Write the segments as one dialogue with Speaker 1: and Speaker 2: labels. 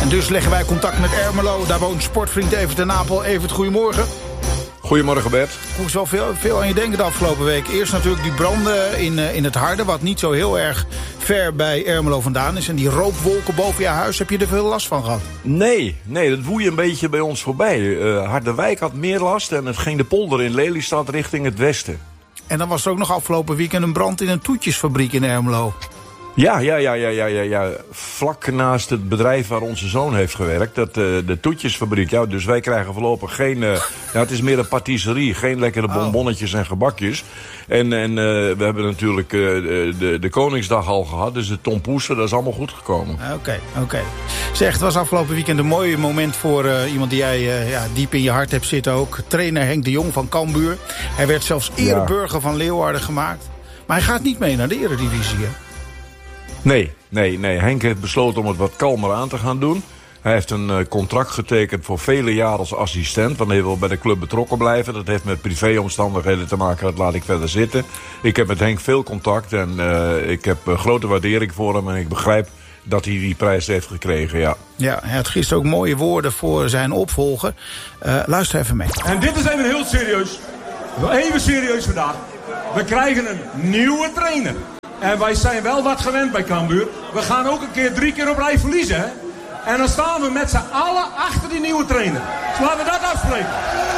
Speaker 1: En dus leggen wij contact met Ermelo. Daar woont sportvriend Evert ten Napel. Evert, goedemorgen.
Speaker 2: Goedemorgen Bert.
Speaker 1: Ik moest wel veel aan je denken de afgelopen week. Eerst natuurlijk die branden in het Harde, wat niet zo heel erg ver bij Ermelo vandaan is. En die rookwolken boven je huis, heb je er veel last van gehad?
Speaker 2: Nee, dat woei een beetje bij ons voorbij. Harderwijk had meer last en het ging de polder in Lelystad richting het westen. En
Speaker 1: dan was er ook nog afgelopen weekend een brand in een toetjesfabriek in Ermelo.
Speaker 2: Ja. Vlak naast het bedrijf waar onze zoon heeft gewerkt. De toetjesfabriek. Ja, dus wij krijgen voorlopig geen... het is meer een patisserie. Geen lekkere bonbonnetjes en gebakjes. En we hebben natuurlijk de Koningsdag al gehad. Dus de tompoesen, dat is allemaal goed gekomen.
Speaker 1: Oké. Zeg, het was afgelopen weekend een mooi moment voor iemand die jij diep in je hart hebt zitten ook. Trainer Henk de Jong van Cambuur. Hij werd zelfs ereburger van Leeuwarden gemaakt. Maar hij gaat niet mee naar de eredivisie, hè?
Speaker 2: Nee. Henk heeft besloten om het wat kalmer aan te gaan doen. Hij heeft een contract getekend voor vele jaren als assistent. Want hij wil bij de club betrokken blijven. Dat heeft met privéomstandigheden te maken. Dat laat ik verder zitten. Ik heb met Henk veel contact. En ik heb grote waardering voor hem. En ik begrijp dat hij die prijs heeft gekregen, ja.
Speaker 1: Ja, hij had gisteren ook mooie woorden voor zijn opvolger. Luister even mee.
Speaker 3: En dit is even heel serieus. Even serieus vandaag. We krijgen een nieuwe trainer. En wij zijn wel wat gewend bij Cambuur. We gaan ook 3 keer op rij verliezen, hè? En dan staan we met z'n allen achter die nieuwe trainer. Dus laten we dat afspreken.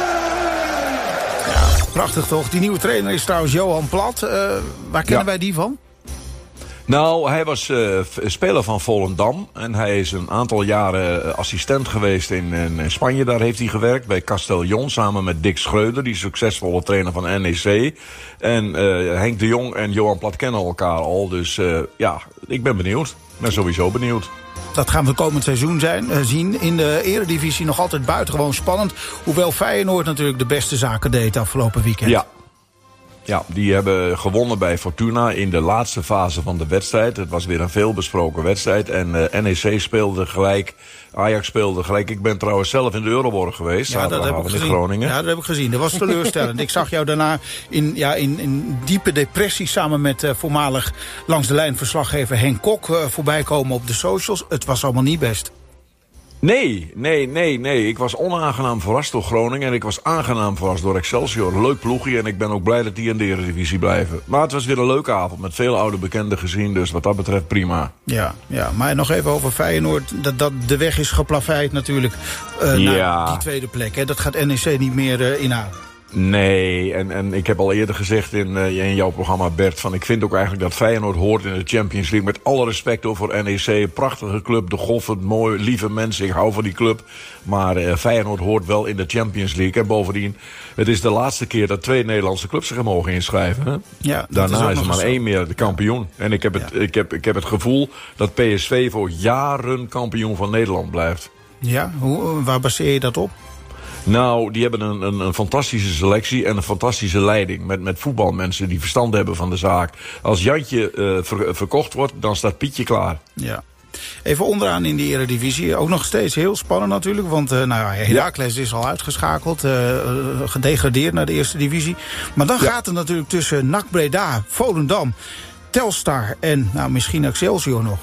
Speaker 1: Ja, prachtig toch? Die nieuwe trainer is trouwens Johan Plat. Waar kennen wij die van?
Speaker 2: Nou, hij was speler van Volendam. En hij is een aantal jaren assistent geweest in Spanje. Daar heeft hij gewerkt bij Castellón samen met Dick Schreuder, die succesvolle trainer van NEC. En Henk de Jong en Johan Plat kennen elkaar al. Dus ik ben benieuwd. Ik ben sowieso benieuwd.
Speaker 1: Dat gaan we komend seizoen zien. In de eredivisie nog altijd buitengewoon spannend. Hoewel Feyenoord natuurlijk de beste zaken deed afgelopen weekend.
Speaker 2: Ja, die hebben gewonnen bij Fortuna in de laatste fase van de wedstrijd. Het was weer een veelbesproken wedstrijd. En NEC speelde gelijk, Ajax speelde gelijk. Ik ben trouwens zelf in de Euroborg geweest.
Speaker 1: Ja, dat heb ik gezien.
Speaker 2: In Groningen.
Speaker 1: Ja, dat heb ik gezien. Dat was teleurstellend. Ik zag jou daarna in diepe depressie samen met voormalig langs de lijn verslaggever Henk Kok voorbij komen op de socials. Het was allemaal niet best.
Speaker 2: Nee. Ik was onaangenaam verrast door Groningen. En ik was aangenaam verrast door Excelsior. Leuk ploegje. En ik ben ook blij dat die in de Eredivisie blijven. Maar het was weer een leuke avond. Met veel oude bekenden gezien. Dus wat dat betreft prima.
Speaker 1: Ja. Maar nog even over Feyenoord. Dat de weg is geplaveid natuurlijk naar die tweede plek. Hè. Dat gaat NEC niet meer inhalen.
Speaker 2: Nee, en ik heb al eerder gezegd in jouw programma, Bert, van ik vind ook eigenlijk dat Feyenoord hoort in de Champions League. Met alle respect voor NEC, prachtige club, de Goffen, mooi, lieve mensen, ik hou van die club. Maar Feyenoord hoort wel in de Champions League. En bovendien, het is de laatste keer dat 2 Nederlandse clubs zich mogen inschrijven. Hè? Ja, daarna is er maar 1 meer de kampioen. En ik heb het gevoel dat PSV voor jaren kampioen van Nederland blijft.
Speaker 1: Ja, waar baseer je dat op?
Speaker 2: Nou, die hebben een fantastische selectie en een fantastische leiding. Met voetbalmensen die verstand hebben van de zaak. Als Jantje verkocht wordt, dan staat Pietje klaar.
Speaker 1: Ja. Even onderaan in de Eredivisie. Ook nog steeds heel spannend natuurlijk. Want Heracles is al uitgeschakeld. Gedegradeerd naar de eerste divisie. Maar dan gaat het natuurlijk tussen NAC Breda, Volendam, Telstar en misschien Excelsior nog.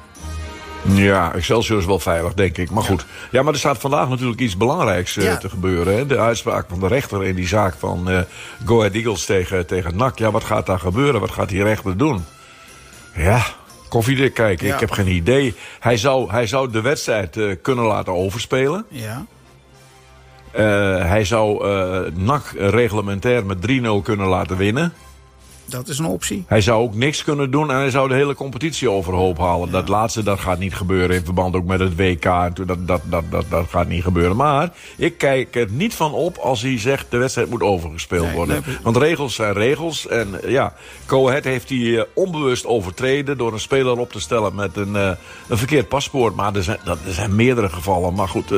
Speaker 2: Ja, Excelsior is wel veilig, denk ik. Maar goed. Ja, maar er staat vandaag natuurlijk iets belangrijks te gebeuren. Hè? De uitspraak van de rechter in die zaak van Go Ahead Eagles tegen NAC. Ja, wat gaat daar gebeuren? Wat gaat die rechter doen? Ja, koffiedik kijken. Ja. Ik heb geen idee. Hij zou de wedstrijd kunnen laten overspelen.
Speaker 1: Ja.
Speaker 2: Hij zou NAC reglementair met 3-0 kunnen laten winnen.
Speaker 1: Dat is een optie.
Speaker 2: Hij zou ook niks kunnen doen en hij zou de hele competitie overhoop halen. Ja. Dat laatste, dat gaat niet gebeuren in verband ook met het WK. Dat gaat niet gebeuren. Maar ik kijk er niet van op als hij zegt de wedstrijd moet overgespeeld worden. Nee. Want regels zijn regels. En Go Ahead heeft hij onbewust overtreden door een speler op te stellen met een verkeerd paspoort. Maar er zijn meerdere gevallen. Maar goed,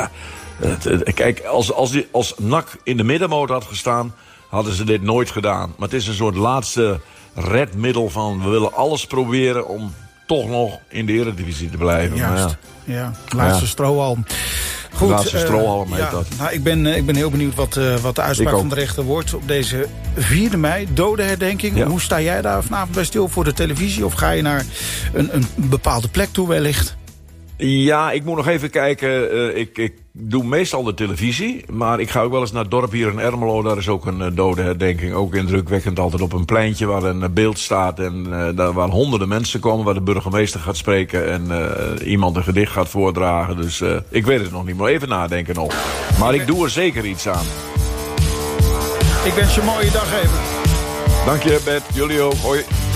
Speaker 2: kijk, als NAC in de middenmoot had gestaan, hadden ze dit nooit gedaan. Maar het is een soort laatste redmiddel van we willen alles proberen om toch nog in de Eredivisie te blijven.
Speaker 1: Juist, laatste strohalm. Goed,
Speaker 2: laatste strohalm heet dat.
Speaker 1: Nou, ik ben heel benieuwd wat de uitspraak van de rechter wordt op deze 4 mei, dodenherdenking. Ja. Hoe sta jij daar vanavond bij stil voor de televisie? Of ga je naar een bepaalde plek toe wellicht?
Speaker 2: Ja, ik moet nog even kijken. Ik doe meestal de televisie. Maar ik ga ook wel eens naar het dorp hier in Ermelo. Daar is ook een dodenherdenking. Ook indrukwekkend, altijd op een pleintje waar een beeld staat. En daar waar honderden mensen komen. Waar de burgemeester gaat spreken. En iemand een gedicht gaat voordragen. Dus ik weet het nog niet. Maar even nadenken nog. Maar ik doe er zeker iets aan.
Speaker 1: Ik wens je een mooie dag even.
Speaker 2: Dank je, Bert. Jullie ook. Hoi.